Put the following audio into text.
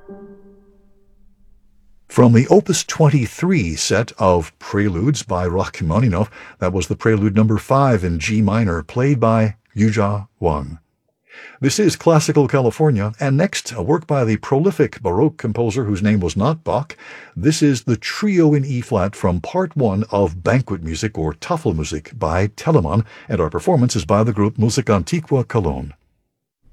From the Opus 23 set of Preludes by Rachmaninoff, that was the Prelude number 5 in G minor, played by Yuzha Wang. This is Classical California, and next, a work by the prolific Baroque composer whose name was not Bach. This is the Trio in E-flat from Part 1 of Banquet Music or Tafelmusik by Telemann, and our performance is by the group Musica Antiqua Cologne.